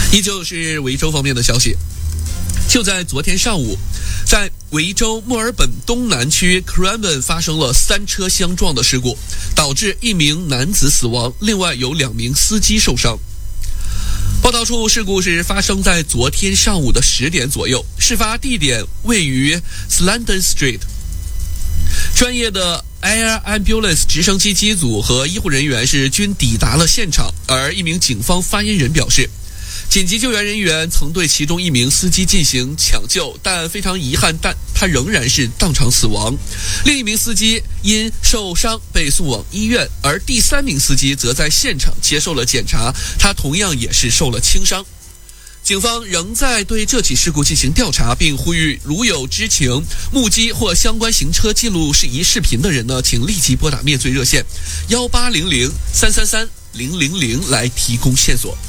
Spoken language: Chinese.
依旧是维州方面的消息，就在昨天上午，在维州墨尔本东南区 Cranbourne 发生了3车相撞的事故，导致1名男子死亡，另外有2名司机受伤。报道处，事故是发生在昨天上午的10点左右，事发地点位于 Slanden Street。专业的 Air Ambulance 直升机机组和医护人员均抵达了现场，而一名警方发言人表示，紧急救援人员曾对其中1名司机进行抢救，但非常遗憾，他仍然是当场死亡。另1名司机因受伤被送往医院，而第3名司机则在现场接受了检查，他同样也是受了轻伤。警方仍在对这起事故进行调查，并呼吁如有知情、目击或相关行车记录疑视频的人呢，请立即拨打灭罪热线1800-333-000来提供线索。